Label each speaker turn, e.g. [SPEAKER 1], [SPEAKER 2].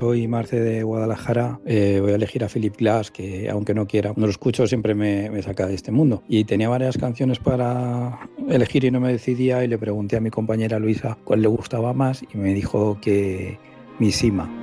[SPEAKER 1] Soy Marce de Guadalajara, voy a elegir a Philip Glass, que aunque no quiera, cuando lo escucho siempre me saca de este mundo. Y tenía varias canciones para elegir y no me decidía y le pregunté a mi compañera Luisa cuál le gustaba más y me dijo que Mishima.